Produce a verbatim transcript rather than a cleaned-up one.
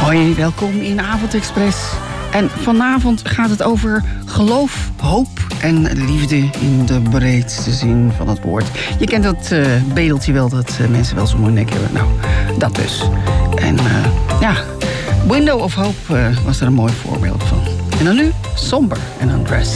Hoi, welkom in Avondexpress. En vanavond gaat het over geloof, hoop en liefde in de breedste zin van het woord. Je kent dat uh, bedeltje wel, dat uh, mensen wel zo'n mooie nek hebben. Nou, dat dus. En uh, ja, Window of Hope uh, was er een mooi voorbeeld van. En dan nu Somber en Undressed.